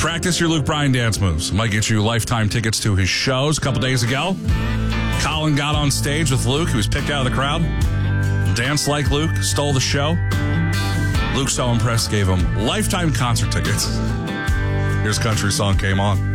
Practice your Luke Bryan dance moves. Might get you lifetime tickets to his shows. A couple days ago, Colin got on stage with Luke. He was picked out of the crowd. Danced like Luke. Stole the show. Luke, so impressed, gave him lifetime concert tickets. Here's Country Song Came On.